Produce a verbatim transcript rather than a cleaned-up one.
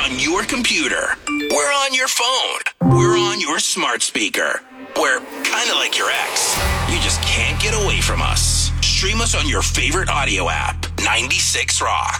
on your computer. We're on your phone. We're on your smart speaker. We're kind of like your ex. You just can't get away from us. Stream us on your favorite audio app, ninety-six Rock.